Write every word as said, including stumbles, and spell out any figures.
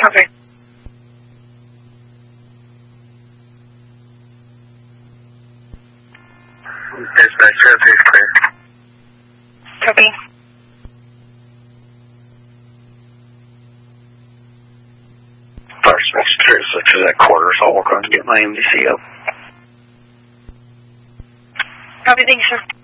Copy. Dispatch, zero three is clear. Copy. Fire dispatch three oh six is at quarter, so I'll work on to get my M D C up. Copy, thank you, sir.